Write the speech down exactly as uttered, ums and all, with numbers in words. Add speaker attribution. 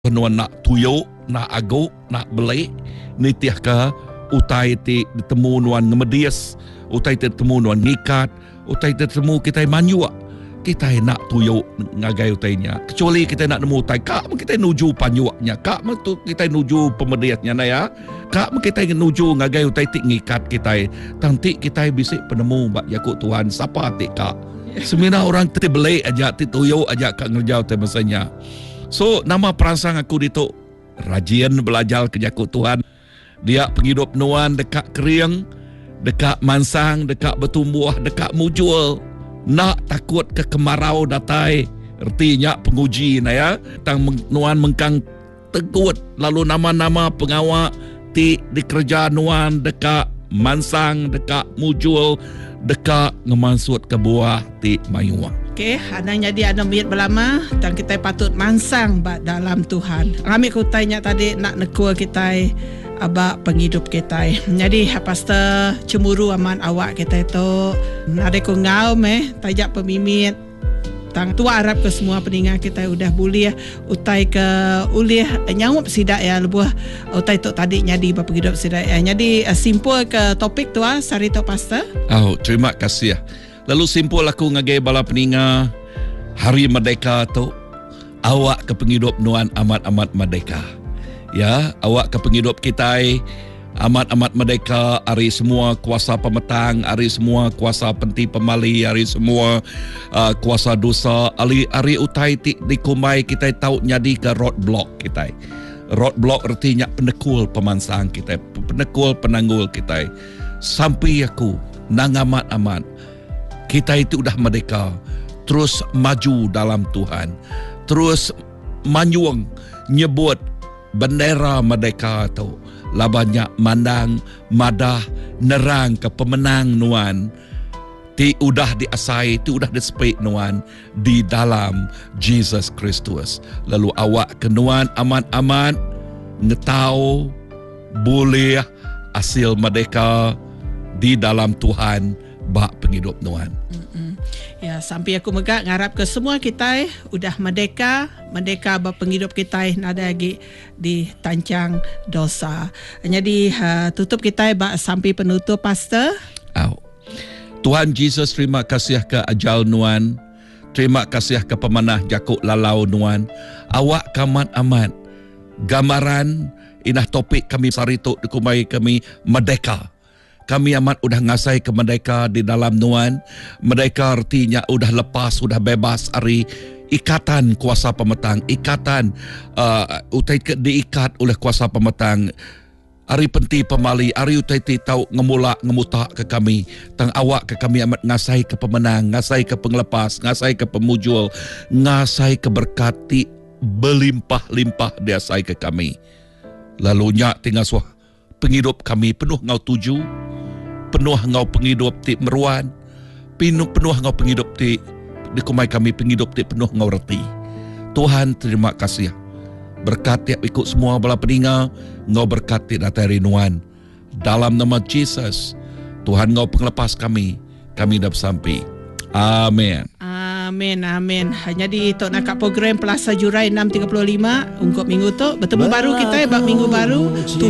Speaker 1: Nuan nak tuyuk, nak aguk, nak belik, ni tiah ka utai ti ditemu nuan ngemedias, utai ti ditemu nuan ngikat, utai ti ditemu kita manyu. Kita nak tuyuk ngagai utainya. Kecuali kita nak nemu utai, kak kita nuju panyuaknya, kak tu kita nuju pemediasnya na ya. Kak kita nuju ngagai utai ti ngikat kita. Tanti kita bisik penemu bak yakut Tuhan siapa ti kak. Semina orang ti belik aja, ti tuyuk aja kak ngerjau ti masanya. So, nama perangsang aku itu rajin belajar kejakut Tuhan. Dia penghidup nuan dekat kering, dekat mansang, dekat bertumbuh, dekat mujul. Nak takut ke kemarau datai. Artinya penguji na ya. Tang nuan mengkang tegut. Lalu nama-nama pengawak ti dikerja nuan dekat mansang, dekat mujul, dekat ngemansut ke buah ti mayuak.
Speaker 2: Okey, hadang jadi ada miat belama dan kita patut mansang bak dalam Tuhan. Kami ku tanya tadi nak nekua kita abak penghidup kita. Jadi pastor cemburu aman awak kita itu ada ku ngau meh tajak pemimit tang tua Arab ke semua peningan kita udah boleh utai ke ulih nyawap sidak ya lebuh utai tok tadi nyadi bak penghidup sidak ya. Jadi simple ke topik tu ah sari tok pastor.
Speaker 1: Oh, terima kasih. Lalu simpul aku ngagai bala peninga Hari Merdeka tu awak ke penghidup nuan amat-amat merdeka. Ya, awak ke penghidup kita amat-amat merdeka, hari semua kuasa pemetang, hari semua kuasa penti pemali, hari semua uh, kuasa dosa, hari hari utai ti dikumai kita tahu nyadi ke roadblock kita. Roadblock artinya penekul pemansang kita, penekul penanggul kita. Sampai aku nang amat-amat kita itu udah merdeka, terus maju dalam Tuhan, terus manyuang nyebut bendera merdeka tu, labanya mandang madah nerang ke pemenang nuan, ti udah diasai, ti udah disepik nuan di dalam Jesus Kristus. Lalu awak ke nuan aman-aman ngetau boleh hasil merdeka di dalam Tuhan bak penghidup nuan.
Speaker 2: Mm-mm. Ya, sampai aku megak ngarap ke semua kita udah merdeka, merdeka bak penghidup kita nada lagi di tancang dosa. Jadi uh, tutup kita bak sampai penutup pastor.
Speaker 1: Oh. Tuhan Yesus, terima kasih ke ajal nuan. Terima kasih ke pemanah jakuk lalau nuan. Awak kamat amat gambaran inah topik kami sarituk dikumai kami merdeka. Kami amat udah ngasai ke merdeka di dalam nuan. Merdeka artinya udah lepas, udah bebas dari ikatan kuasa pemetang. Ikatan uh, utai diikat oleh kuasa pemetang. Ari penti pemali, ari utai tahu ngemulak ngemutak ke kami. Tang awak ke kami amat ngasai ke pemenang, ngasai ke penglepas, ngasai ke pemujul, ngasai ke berkati berlimpah-limpah diasai ke kami. Lalu nyak tinggal suah penghidup kami penuh ngau tuju, penuh ngau penghidup ti meruan, penuh penuh ngau penghidup ti dikumai kami penghidup ti penuh ngau reti. Tuhan terima kasih. Berkat tiap ikut semua bala peninga, ngau berkati datari nuan. Dalam nama Jesus, Tuhan ngau penglepas kami, kami dah sampai. Amin.
Speaker 2: Amin, amin. Jadi tok nak program Plaza Jurai enam tiga puluh lima untuk minggu tu bertemu baru kita bak minggu baru.